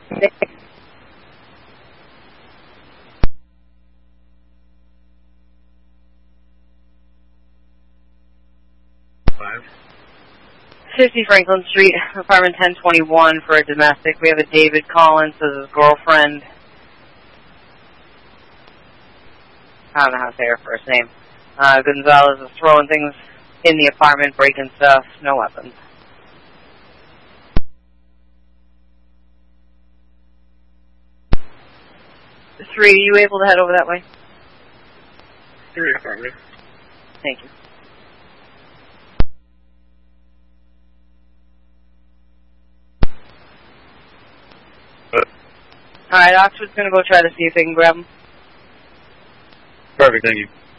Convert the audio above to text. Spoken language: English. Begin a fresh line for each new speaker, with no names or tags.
Five.
50 Franklin Street, apartment 1021 for a domestic. We have a David Collins as his girlfriend. I don't know how to say her first name. Gonzalez is throwing things in the apartment, breaking stuff, no weapons. 3, are you able to head over that way?
3 apartment.
Thank you. Alright, Oxford's gonna go try to see if they can grab him.
Perfect, thank you.